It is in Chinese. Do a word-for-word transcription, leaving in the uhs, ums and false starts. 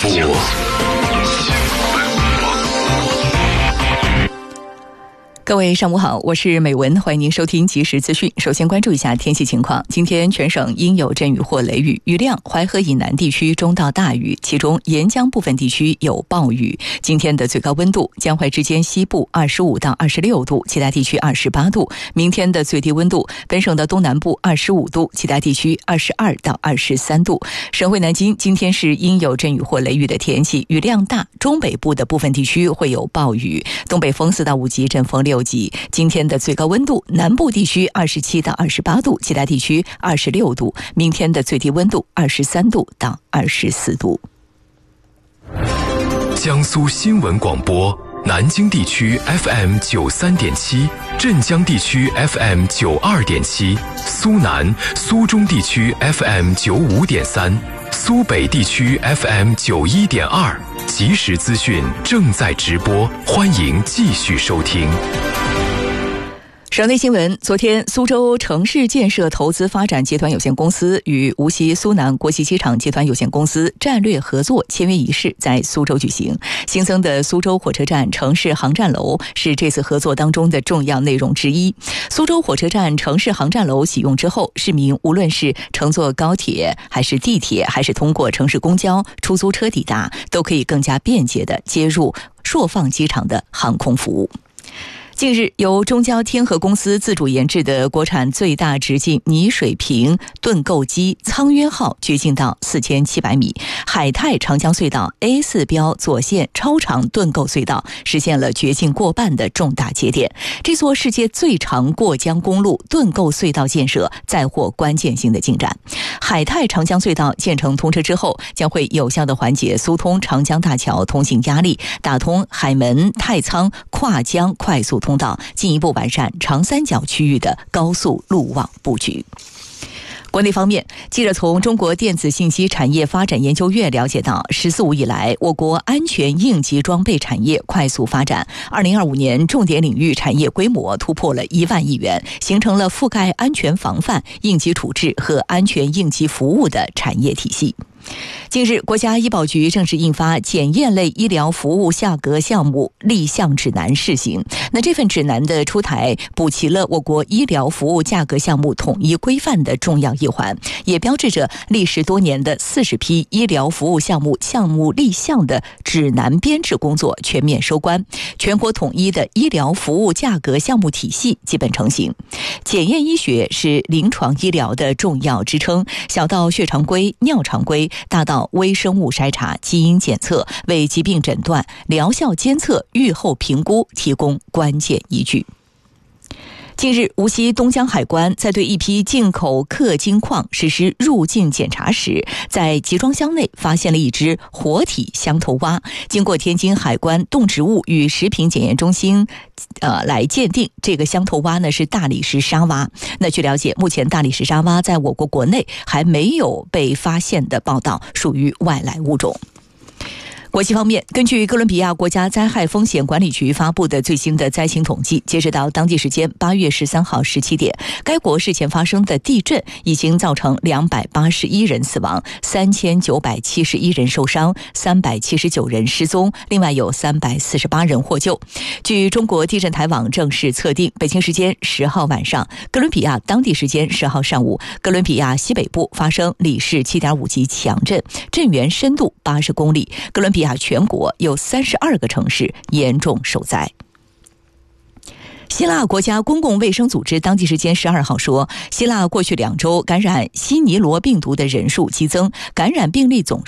各位上午好，我是美文，欢迎您收听即时资讯。首先关注一下天气情况，今天全省应有阵雨或雷雨，雨量淮河以南地区中到大雨，其中沿江部分地区有暴雨。今天的最高温度，江淮之间西部二十五到二十六度，其他地区二十八度。明天的最低温度，本省的东南部二十五度，其他地区二十二到二十三度。省会南京今天是应有阵雨或雷雨的天气，雨量大，中北部的部分地区会有暴雨，东北风四到五级，阵风六级。今天的最高温度，南部地区二十七到二十八度，其他地区二十六度。明天的最低温度二十三度到二十四度。 江苏新闻广播，南京地区 F M 九三点七，镇江地区 F M 九二点七，苏南、苏中地区 F M 九五点三，苏北地区 F M 九一点二。即时资讯正在直播，欢迎继续收听。 省内新闻，昨天苏州城市建设投资发展集团有限公司与无锡苏南国际机场集团有限公司战略合作签约仪式在苏州举行。新增的苏州火车站城市航站楼是这次合作当中的重要内容之一。苏州火车站城市航站楼启用之后，市民无论是乘坐高铁还是地铁，还是通过城市公交、出租车抵达，都可以更加便捷地接入朔放机场的航空服务。近日，由中交天河公司自主研制的国产最大直径泥水平盾构机苍渊号掘进到四千七百米，海泰长江隧道 A 四 标左线超长盾构隧道实现了掘进过半的重大节点。这座世界最长过江公路盾构隧道建设再获关键性的进展。海泰长江隧道建成通车之后，将会有效地缓解苏通长江大桥通行压力，打通海门、太仓跨江快速通道，进一步完善长三角区域的高速路网布局。国内方面，记者从中国电子信息产业发展研究院了解到，十四五以来，我国安全应急装备产业快速发展，二零二五年重点领域产业规模突破了一万亿元，形成了覆盖安全防范、应急处置和安全应急服务的产业体系。近日，国家医保局正式印发检验类医疗服务价格项目立项指南试行。那这份指南的出台，补齐了我国医疗服务价格项目统一规范的重要一环，也标志着历时多年的四十批医疗服务项目项目立项的指南编制工作全面收官，全国统一的医疗服务价格项目体系基本成型。检验医学是临床医疗的重要支撑，小到血常规、尿常规，大到微生物筛查、基因检测，为疾病诊断、疗效监测、预后评估提供关键依据。近日，无锡东江海关在对一批进口氪金矿实施入境检查时，在集装箱内发现了一只活体香头蛙。经过天津海关动植物与食品检验中心呃来鉴定，这个香头蛙呢是大理石沙蛙。那据了解，目前大理石沙蛙在我国国内还没有被发现的报道，属于外来物种。国际方面，根据哥伦比亚国家灾害风险管理局发布的最新的灾情统计，截止到当地时间八月十三号十七点，该国日前发生的地震已经造成两百八十一人死亡，三千九百七十一人受伤，三百七十九人失踪，另外有三百四十八人获救。据中国地震台网正式测定，北京时间十号晚上，哥伦比亚当地时间十号上午，哥伦比亚西北部发生里氏七点五级强震，震源深度八十公里。哥伦比亚全国有三十二个城市严重受灾。希腊国家公共卫生组织当地时间十二号说，希腊过去两周感染西尼罗病毒的人数激增，感染病例总